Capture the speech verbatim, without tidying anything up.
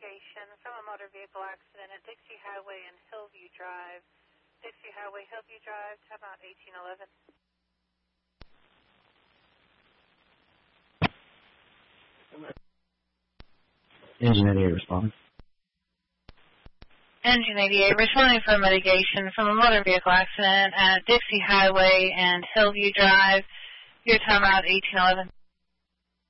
mitigation from a motor vehicle accident at Dixie Highway and Hillview Drive. Dixie Highway, Hillview Drive, timeout eighteen eleven. Engine eighty-eight responding. Engine eighty-eight responding for mitigation from a motor vehicle accident at Dixie Highway and Hillview Drive. Your timeout eighteen eleven.